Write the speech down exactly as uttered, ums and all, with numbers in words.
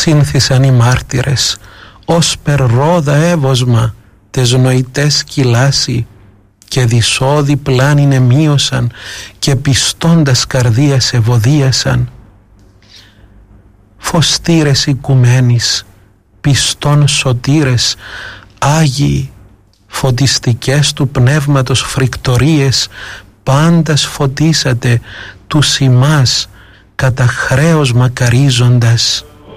Σύνθησαν οι μάρτυρες, ως περρόδα εύωσμα, τες νοητές κυλάσει, και δυσόδη πλάνην εμείωσαν, και πιστώντας καρδίας ευωδίασαν. Φωστήρες οικουμένης, πιστών σωτήρες, Άγιοι, φωτιστικές του πνεύματος φρικτορίες, πάντας φωτίσατε τους ημάς κατά χρέος μακαρίζοντας.